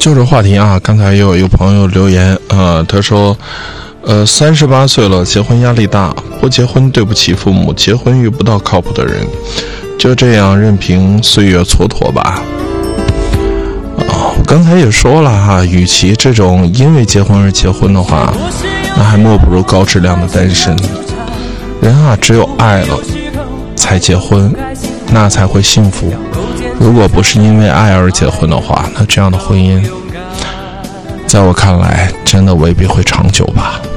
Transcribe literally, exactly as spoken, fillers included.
就这话题啊，刚才也有一个朋友留言，呃，他说，呃，三十八岁了，结婚压力大，不结婚对不起父母，结婚遇不到靠谱的人，就这样任凭岁月蹉跎吧。啊，我刚才也说了哈，与其这种因为结婚而结婚的话，那还莫不如高质量的单身。人啊，只有爱了才结婚，那才会幸福。如果不是因为爱而结婚的话，那这样的婚姻在我看来真的未必会长久吧。